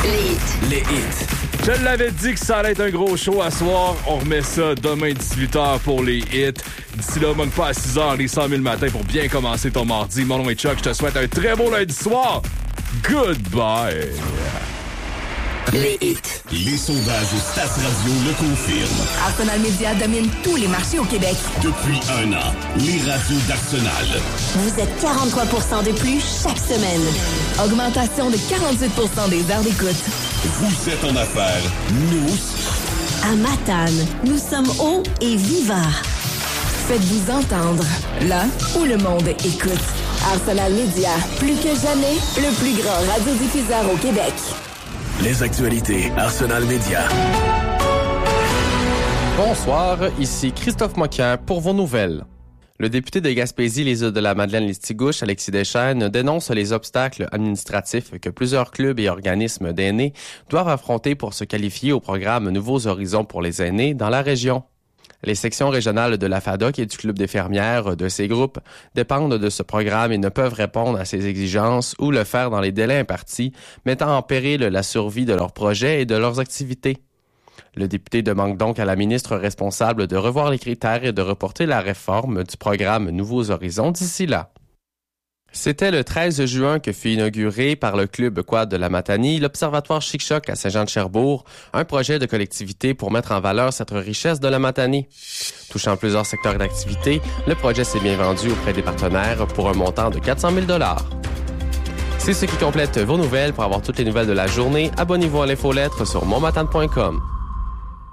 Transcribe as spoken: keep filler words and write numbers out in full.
Les hits. Les hits. Je l'avais dit que ça allait être un gros show à soir. On remet ça demain dix-huit heures pour les hits. D'ici là, manque pas à six heures les cent mille matin pour bien commencer ton mardi. Mon nom est Chuck, je te souhaite un très beau lundi soir. Goodbye. Les hits. Les sondages Stats Radio le confirment. Arsenal Media domine tous les marchés au Québec. Depuis un an, les radios d'Arsenal. Vous êtes quarante-trois pour cent de plus chaque semaine. Augmentation de quarante-huit pour cent des heures d'écoute. Vous êtes en affaires, nous aussi. À Matane, nous sommes hauts et vivants. Faites-vous entendre, là où le monde écoute. Arsenal Media, plus que jamais, le plus grand radiodiffuseur au Québec. Les actualités Arsenal Média. Bonsoir, ici Christophe Moquin pour vos nouvelles. Le député de Gaspésie, les îles de la Madeleine-Listigouche, Alexis Deschênes, dénonce les obstacles administratifs que plusieurs clubs et organismes d'aînés doivent affronter pour se qualifier au programme Nouveaux Horizons pour les aînés dans la région. Les sections régionales de la FADOC et du Club des fermières de ces groupes dépendent de ce programme et ne peuvent répondre à ces exigences ou le faire dans les délais impartis, mettant en péril la survie de leurs projets et de leurs activités. Le député demande donc à la ministre responsable de revoir les critères et de reporter la réforme du programme Nouveaux Horizons d'ici là. C'était le treize juin que fut inauguré par le club quad de la Matanie l'Observatoire Chic-Choc à Saint-Jean-de-Cherbourg, un projet de collectivité pour mettre en valeur cette richesse de la Matanie. Touchant plusieurs secteurs d'activité, le projet s'est bien vendu auprès des partenaires pour un montant de quatre cent mille dollars. C'est ce qui complète vos nouvelles. Pour avoir toutes les nouvelles de la journée, abonnez-vous à l'infolettre sur montmatane point com.